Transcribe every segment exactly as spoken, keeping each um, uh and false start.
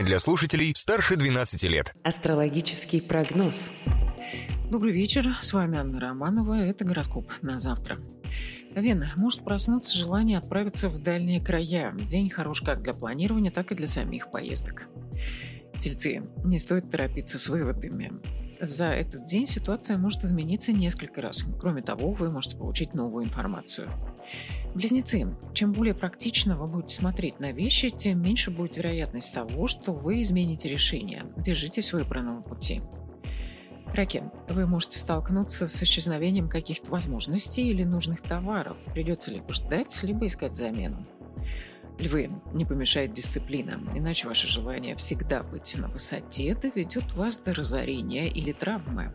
Для слушателей старше двенадцати лет. Астрологический прогноз. Добрый вечер, с вами Анна Романова, это гороскоп на завтра. Овен, может проснуться желание отправиться в дальние края. День хорош как для планирования, так и для самих поездок. Тельцы, не стоит торопиться с выводами. За этот день ситуация может измениться несколько раз. Кроме того, вы можете получить новую информацию. Близнецы, чем более практично вы будете смотреть на вещи, тем меньше будет вероятность того, что вы измените решение. Держитесь выбранного пути. Раки, вы можете столкнуться с исчезновением каких-то возможностей или нужных товаров. Придется либо ждать, либо искать замену. Львы, не помешает дисциплина, иначе ваше желание всегда быть на высоте доведет вас до разорения или травмы.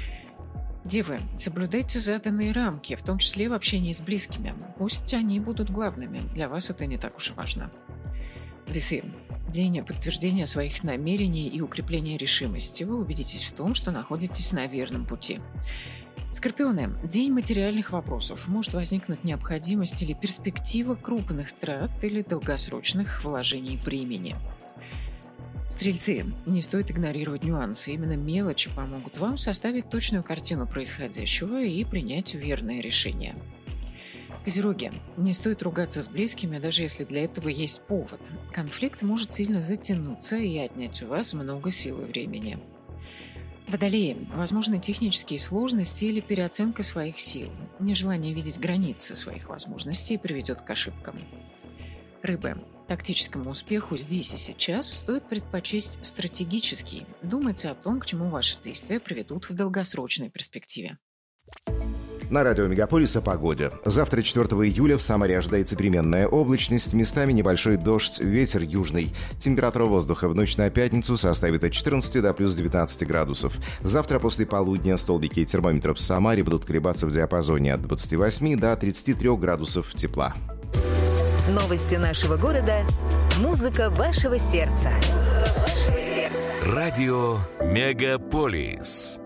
Девы, соблюдайте заданные рамки, в том числе в общении с близкими. Пусть они будут главными, для вас это не так уж и важно. Весы, день подтверждения своих намерений и укрепления решимости. Вы убедитесь в том, что находитесь на верном пути. Скорпионы, день материальных вопросов. Может возникнуть необходимость или перспектива крупных трат или долгосрочных вложений времени. Стрельцы, не стоит игнорировать нюансы. Именно мелочи помогут вам составить точную картину происходящего и принять верное решение. Козероги, не стоит ругаться с близкими, даже если для этого есть повод. Конфликт может сильно затянуться и отнять у вас много сил и времени. Водолеи, возможны технические сложности или переоценка своих сил. Нежелание видеть границы своих возможностей приведет к ошибкам. Рыбы, тактическому успеху здесь и сейчас стоит предпочесть стратегический. Думайте о том, к чему ваши действия приведут в долгосрочной перспективе. На радио Мегаполис о погоде. Завтра, четвёртого июля, в Самаре ожидается переменная облачность, местами небольшой дождь, ветер южный. Температура воздуха в ночь на пятницу составит от четырнадцати до плюс двенадцати градусов. Завтра после полудня столбики термометров в Самаре будут колебаться в диапазоне от двадцати восьми до тридцати трёх градусов тепла. Новости нашего города. Музыка вашего сердца. Музыка вашего сердца. Радио Мегаполис.